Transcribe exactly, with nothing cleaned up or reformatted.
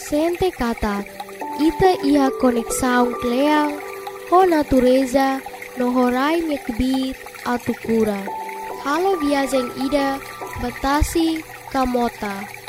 Sente kata, ita ia konek saung kleang, ho natureza, no horai mekbit atu kura. Halo viajeng ida, batasi kamota.